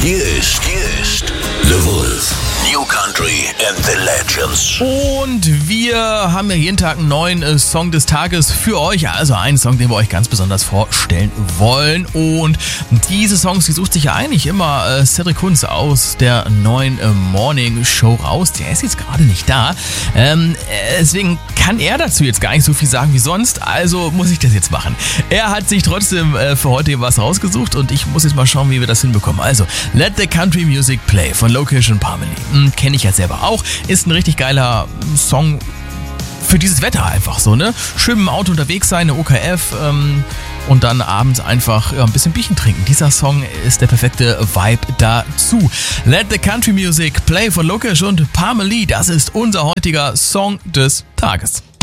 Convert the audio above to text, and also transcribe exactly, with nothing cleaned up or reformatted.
Hier ist, hier ist The Wolf. New Country and the Legends. Und wir haben ja jeden Tag einen neuen äh, Song des Tages für euch. Also einen Song, den wir euch ganz besonders vorstellen wollen. Und diese Songs, die sucht sich ja eigentlich immer äh, Cedric Kunz aus der neuen äh, Morning Show raus. Der ist jetzt gerade nicht da. Ähm, äh, deswegen kann er dazu jetzt gar nicht so viel sagen wie sonst. Also muss ich das jetzt machen. Er hat sich trotzdem äh, für heute was rausgesucht und ich muss jetzt mal schauen, wie wir das hinbekommen. Also, Let the Country Music Play von Lokesh und Parmalee. Hm, kenne ich ja selber auch. Ist ein richtig geiler Song für dieses Wetter einfach so, ne? Schön im Auto unterwegs sein, eine O K F ähm, und dann abends einfach ja, ein bisschen Bierchen trinken. Dieser Song ist der perfekte Vibe dazu. Let the Country Music Play von Lokesh und Parmalee. Das ist unser heutiger Song des Tages.